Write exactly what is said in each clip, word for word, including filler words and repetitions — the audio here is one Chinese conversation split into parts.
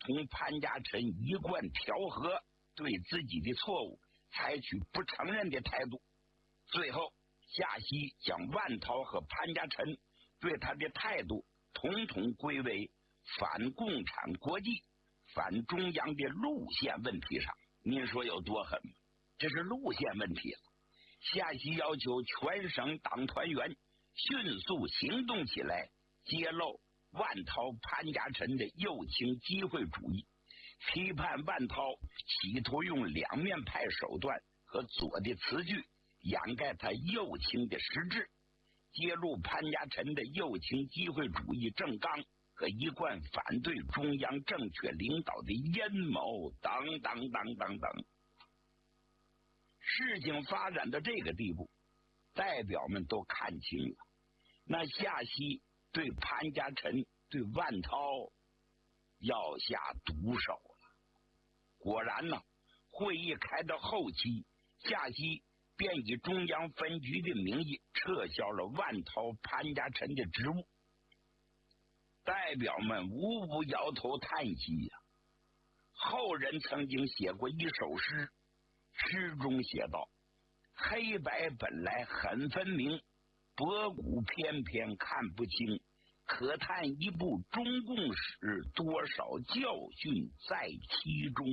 同潘家琛一贯调和，对自己的错误采取不承认的态度。最后，夏曦将万涛和潘家琛对他的态度统统归为反共产国际、反中央的路线问题上。您说有多狠？这是路线问题了。夏曦要求全省党团员迅速行动起来，揭露万涛、潘家琛的右倾机会主义，批判万涛企图用两面派手段和左的词句掩盖他右倾的实质，揭露潘家琛的右倾机会主义政纲和一贯反对中央正确领导的阴谋等等等等等。事情发展到这个地步，代表们都看清了，那夏曦对潘家琛、对万涛要下毒手了。果然呢，会议开到后期，夏曦便以中央分局的名义撤销了万涛、潘家琛的职务。代表们无不摇头叹息呀、啊。后人曾经写过一首诗，诗中写道：黑白本来很分明，博古偏偏看不清，可叹一部中共史，多少教训在其中。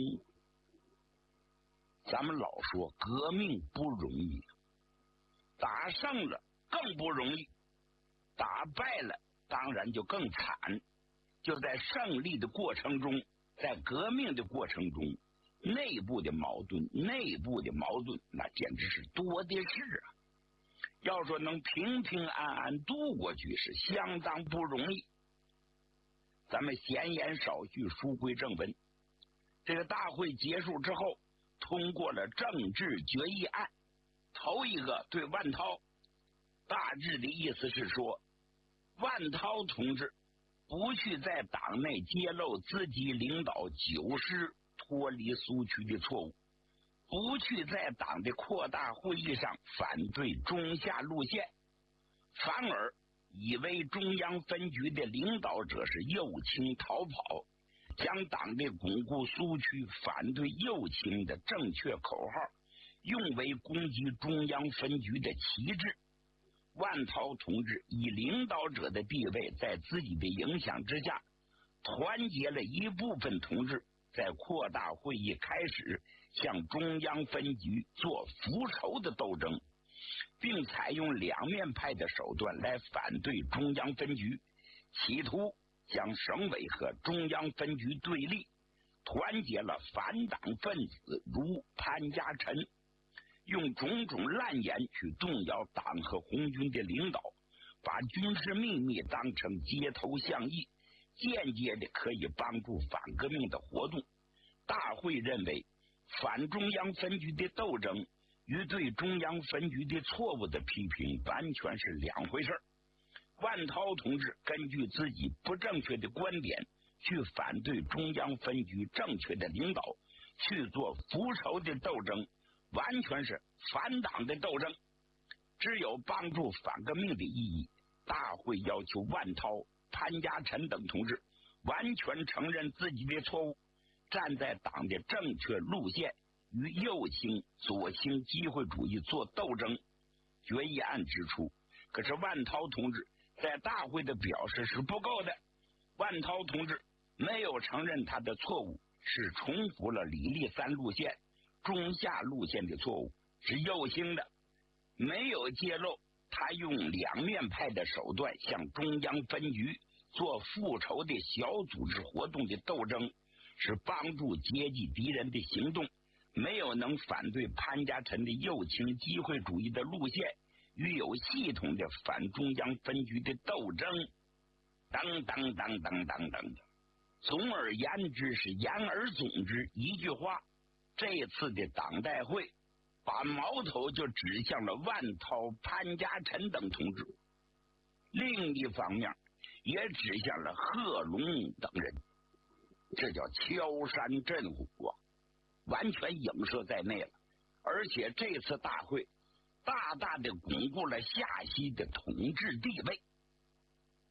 咱们老说革命不容易，打胜了更不容易，打败了当然就更惨。就在胜利的过程中，在革命的过程中，内部的矛盾内部的矛盾那简直是多的是啊。要说能平平安安度过去是相当不容易。咱们闲言少叙，书归正文。这个大会结束之后，通过了政治决议案。头一个对万涛，大致的意思是说，万涛同志不去在党内揭露自己领导九师脱离苏区的错误，不去在党的扩大会议上反对中下路线，反而以为中央分局的领导者是右倾逃跑，将党的巩固苏区、反对右倾的正确口号用为攻击中央分局的旗帜。万涛同志以领导者的地位，在自己的影响之下，团结了一部分同志，在扩大会议开始向中央分局做复仇的斗争，并采用两面派的手段来反对中央分局，企图将省委和中央分局对立，团结了反党分子如潘家琛，用种种烂言去动摇党和红军的领导，把军事秘密当成街头巷议，间接的可以帮助反革命的活动。大会认为，反中央分局的斗争与对中央分局的错误的批评完全是两回事。万涛同志根据自己不正确的观点去反对中央分局正确的领导，去做复仇的斗争，完全是反党的斗争，只有帮助反革命的意义。大会要求万涛、潘家琛等同志完全承认自己的错误，站在党的正确路线，与右倾、左倾机会主义做斗争。决议案指出，可是万涛同志在大会的表示是不够的。万涛同志没有承认他的错误，是重复了李立三路线、中下路线的错误，是右倾的，没有揭露他用两面派的手段向中央分局做复仇的小组织活动的斗争，是帮助阶级敌人的行动，没有能反对潘家琛的右倾机会主义的路线与有系统的反中央分局的斗争，等等等等等等。总而言之是言而总之，一句话，这次的党代会把矛头就指向了万涛、潘家琛等同志，另一方面也指向了贺龙等人，这叫敲山震虎啊，完全影射在内了。而且这次大会大大的巩固了夏曦的统治地位。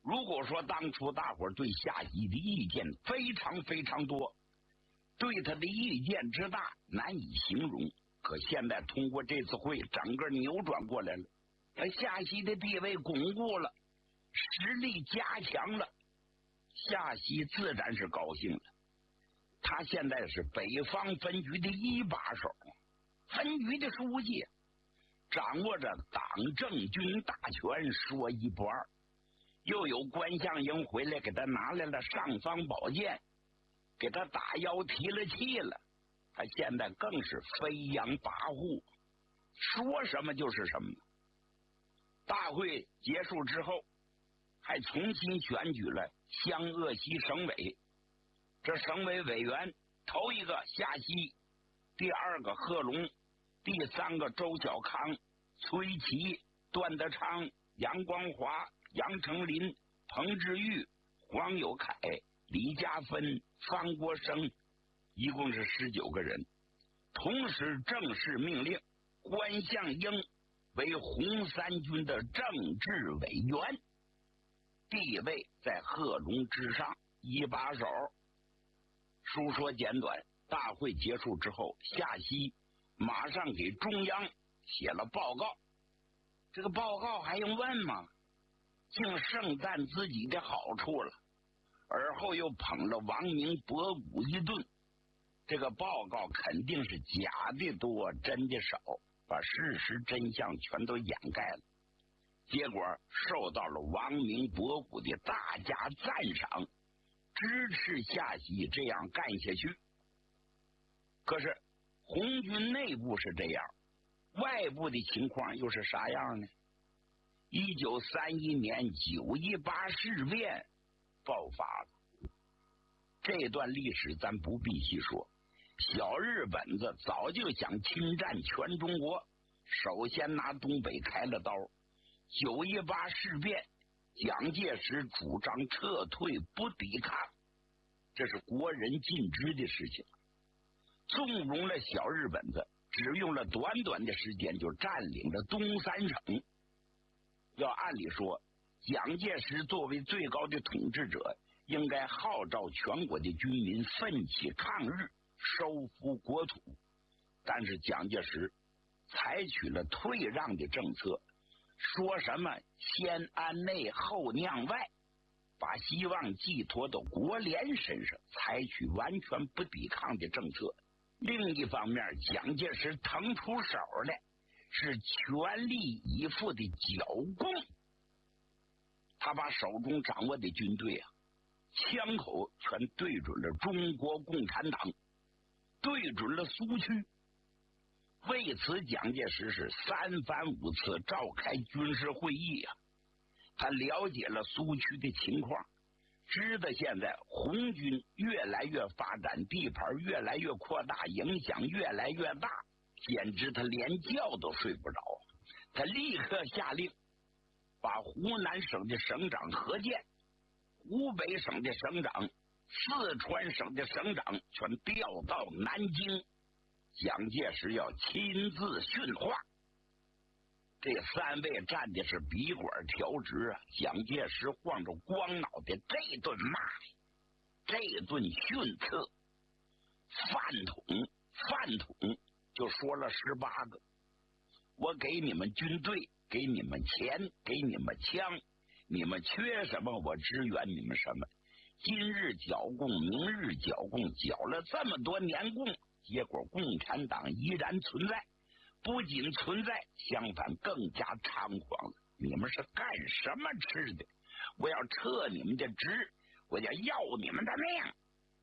如果说当初大伙对夏曦的意见非常非常多，对他的意见之大难以形容，可现在通过这次会，整个扭转过来了，他夏曦的地位巩固了，实力加强了，夏曦自然是高兴了。他现在是北方分局的一把手，分局的书记，掌握着党政军大权，说一不二。又有关向英回来给他拿来了尚方宝剑，给他打腰提了气了，他现在更是飞扬跋扈，说什么就是什么。大会结束之后，还重新选举了湘鄂西省委，这省委委员头一个夏曦，第二个贺龙，第三个周小康、崔琦、段德昌、杨光华、杨成林、彭志玉、黄有凯、李家芬、方国生，一共是十九个人。同时正式命令关向英为红三军的政治委员，地位在贺龙之上，一把手。书说简短，大会结束之后，夏曦马上给中央写了报告。这个报告还用问吗？竟盛赞自己的好处了，而后又捧了王明博古一顿。这个报告肯定是假的多，真的少，把事实真相全都掩盖了。结果受到了王明博古的大加赞赏，支持夏曦这样干下去。可是红军内部是这样，外部的情况又是啥样呢？一九三一年九一八事变爆发了，这段历史咱不必细说。小日本子早就想侵占全中国，首先拿东北开了刀。九一八事变，蒋介石主张撤退不抵抗，这是国人尽知的事情。纵容了小日本子，只用了短短的时间就占领了东三省。要按理说，蒋介石作为最高的统治者，应该号召全国的军民奋起抗日，收复国土。但是蒋介石采取了退让的政策，说什么先安内后酿外，把希望寄托到国联身上，采取完全不抵抗的政策。另一方面，蒋介石腾出手来，是全力以赴的剿共。他把手中掌握的军队啊，枪口全对准了中国共产党，对准了苏区。为此，蒋介石是三番五次召开军事会议啊，他了解了苏区的情况，知道现在红军越来越发展，地盘越来越扩大，影响越来越大，简直他连觉都睡不着。他立刻下令把湖南省的省长何健、湖北省的省长、四川省的省长全调到南京，蒋介石要亲自训话。这三位站的是笔管调直啊，蒋介石晃着光脑袋，这顿骂，这顿训策，饭桶饭桶就说了十八个。我给你们军队，给你们钱，给你们枪，你们缺什么我支援你们什么。今日剿共，明日剿共，剿了这么多年共，结果共产党依然存在，不仅存在，相反更加猖狂了。你们是干什么吃的？我要撤你们的职，我要要你们的命。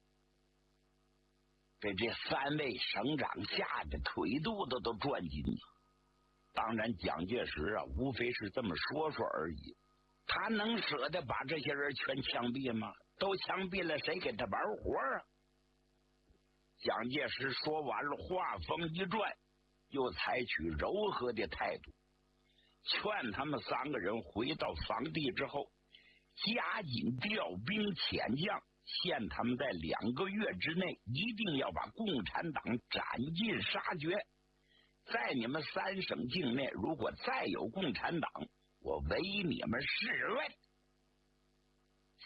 给这三位省长吓得腿肚子都转筋了。当然蒋介石啊，无非是这么说说而已，他能舍得把这些人全枪毙吗？都枪毙了，谁给他玩活啊？蒋介石说完了，话锋一转，又采取柔和的态度，劝他们三个人回到房地之后，加紧调兵遣将，限他们在两个月之内一定要把共产党斩尽杀绝。在你们三省境内，如果再有共产党，我唯你们是问。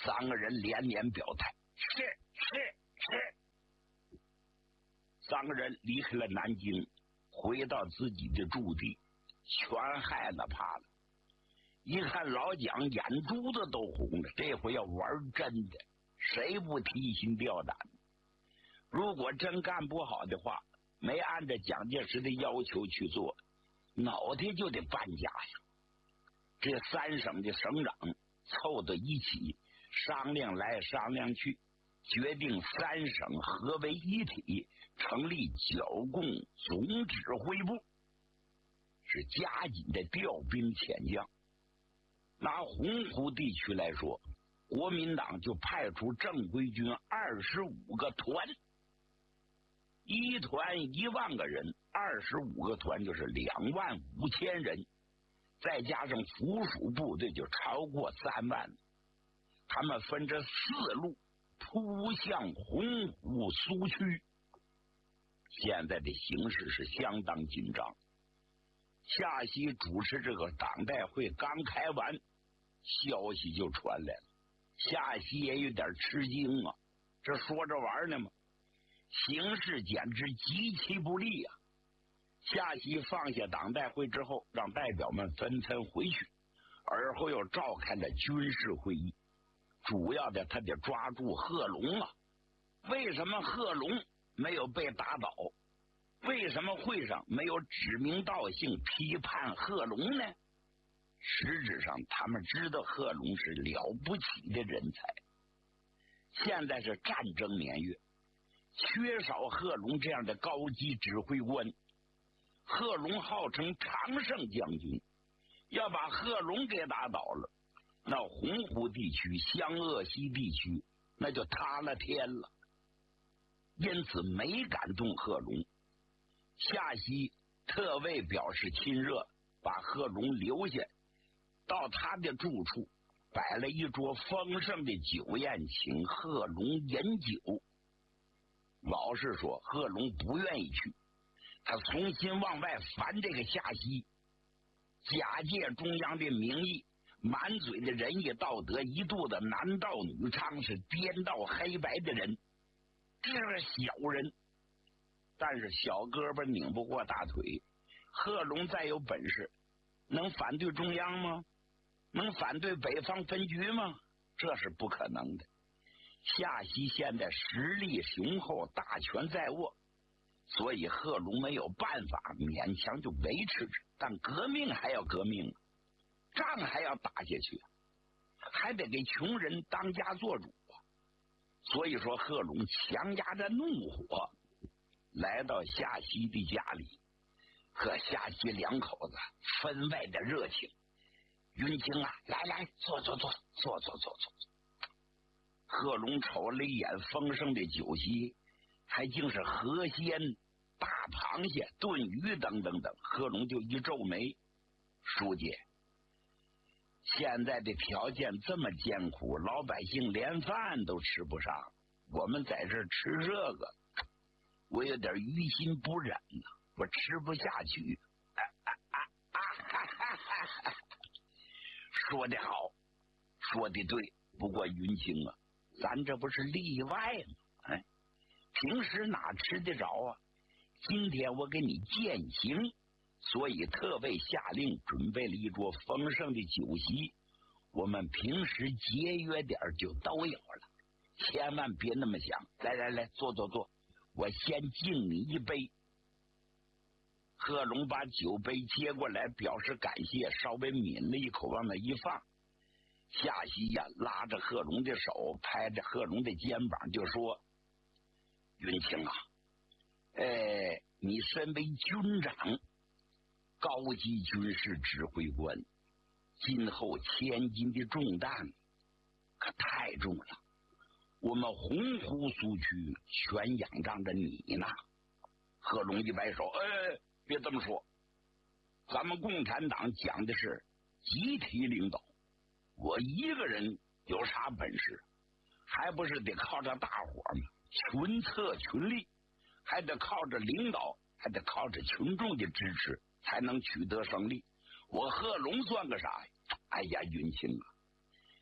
三个人连连表态，是是是。三个人离开了南京，回到自己的驻地，全害了怕了。一看老蒋眼珠子都红了，这回要玩真的，谁不提心吊胆？如果真干不好的话，没按照蒋介石的要求去做，脑袋就得搬家呀。这三省的省长凑到一起商量来商量去，决定三省合为一体，成立剿共总指挥部，是加紧的调兵遣将。拿洪湖地区来说，国民党就派出正规军二十五个团，一团一万个人，二十五个团就是两万五千人，再加上附属部队就超过三万。他们分着四路扑向洪湖苏区。现在的形势是相当紧张。夏曦主持这个党代会刚开完，消息就传来了。夏曦也有点吃惊啊，这说着玩呢嘛，形势简直极其不利啊！夏曦放下党代会之后，让代表们纷纷回去，而后又召开了军事会议。主要的他得抓住贺龙啊！为什么贺龙没有被打倒？为什么会上没有指名道姓批判贺龙呢？实质上他们知道贺龙是了不起的人才，现在是战争年月，缺少贺龙这样的高级指挥官。贺龙号称常胜将军，要把贺龙给打倒了，那洪湖地区、湘鄂西地区那就塌了天了。因此没敢动贺龙。夏曦特为表示亲热，把贺龙留下，到他的住处摆了一桌丰盛的酒宴，请贺龙饮酒。老实说，贺龙不愿意去，他从心往外烦这个夏曦，假借中央的名义，满嘴的仁义道德，一肚子男盗女娼，是颠倒黑白的人，这是小人。但是小胳膊拧不过大腿，贺龙再有本事，能反对中央吗？能反对北方分局吗？这是不可能的。夏曦现在实力雄厚，大权在握，所以贺龙没有办法，勉强就维持着。但革命还要革命，仗还要打下去，还得给穷人当家做主啊！所以说，贺龙强压着怒火来到夏曦的家里，和夏曦两口子分外的热情。云清啊，来来，坐坐坐，坐坐坐坐。贺龙瞅了一眼丰盛的酒席，还竟是河鲜、大螃蟹、炖鱼等等等。贺龙就一皱眉：“书记，现在的条件这么艰苦，老百姓连饭都吃不上，我们在这吃这个，我有点于心不忍呐、啊，我吃不下去。啊啊啊啊哈哈哈哈！说得好，说得对。不过云清啊，咱这不是例外吗？哎，平时哪吃得着啊？今天我给你践行，所以特为下令准备了一桌丰盛的酒席。我们平时节约点就都有了，千万别那么想。来来来，坐坐坐，我先敬你一杯。贺龙把酒杯接过来，表示感谢，稍微抿了一口，往那一放。夏曦呀，拉着贺龙的手，拍着贺龙的肩膀，就说：“云清啊，哎，你身为军长，高级军事指挥官，今后千斤的重担可太重了。我们洪湖苏区全仰仗着你呢。”贺龙一摆手：“哎，别这么说，咱们共产党讲的是集体领导，我一个人有啥本事？还不是得靠着大伙儿吗？群策群力，还得靠着领导，还得靠着群众的支持，才能取得胜利。我贺龙算个啥呀？哎呀，云清啊，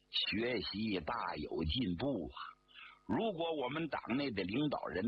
学习大有进步啊！如果我们党内的领导人